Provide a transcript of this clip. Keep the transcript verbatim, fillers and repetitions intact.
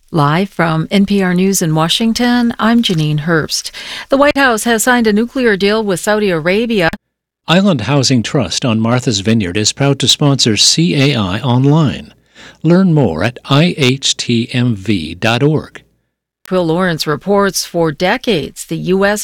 Live from N P R News in Washington, I'm Janine Herbst. The White House has signed a nuclear deal with Saudi Arabia. Island Housing Trust on Martha's Vineyard is proud to sponsor C A I Online. Learn more at I H T M V dot org. Will Lawrence reports for decades the U S